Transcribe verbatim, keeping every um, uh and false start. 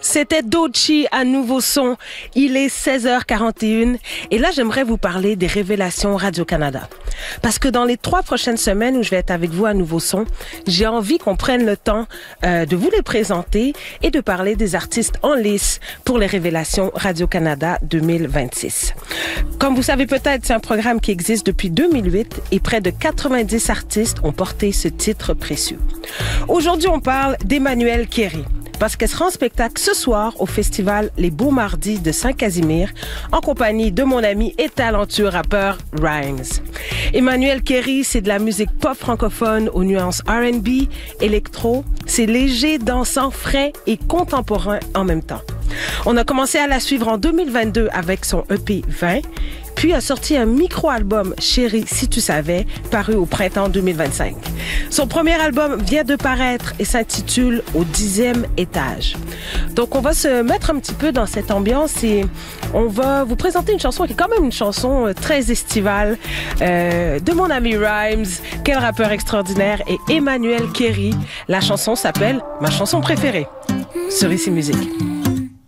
C'était Doechii à Nouveau Son. Il est seize heures quarante et une et là, j'aimerais vous parler des révélations Radio-Canada. Parce que dans les trois prochaines semaines où je vais être avec vous à Nouveau Son, j'ai envie qu'on prenne le temps euh, de vous les présenter et de parler des artistes en lice pour les révélations Radio-Canada deux mille vingt-six. Comme vous savez peut-être, c'est un programme qui existe depuis deux mille huit et près de quatre-vingt-dix artistes ont porté ce titre précieux. Aujourd'hui, on parle d'Emmanuelle Kéry, parce qu'elle sera en spectacle ce soir au festival Les Beaux Mardis de Saint-Casimir en compagnie de mon ami et talentueux rappeur Rhymes. Emmanuelle Kéry, c'est de la musique pop francophone aux nuances R and B, électro. C'est léger, dansant, frais et contemporain en même temps. On a commencé à la suivre en deux mille vingt-deux avec son E P vingt, puis a sorti un micro-album Chérie, si tu savais, paru au printemps deux mille vingt-cinq. Son premier album vient de paraître et s'intitule Au dixième étage. Donc on va se mettre un petit peu dans cette ambiance et on va vous présenter une chanson qui est quand même une chanson très estivale euh, de mon ami Rhymes, quel rappeur extraordinaire, et Emmanuelle Kéry. La chanson s'appelle Ma chanson préférée sur Ici Musique.